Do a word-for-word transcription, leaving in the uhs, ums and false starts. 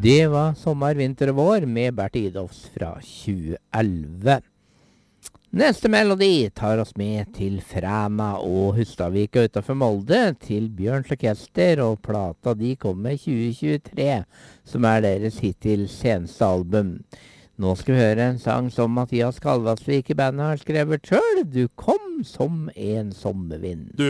Det var sommer, vinter og vår med Bert Idolfs fra tjue elleve. Neste melodi tar oss med til Fræna og Hustadvika utenfor Molde, til Bjørns Orkester, og plata de kom med i tjue tjuetre, som er deres hittil seneste album. Nå skal vi høre en sang som Mathias Kalvasvik i bandet har skrevet selv. Du kom som en sommervind. Du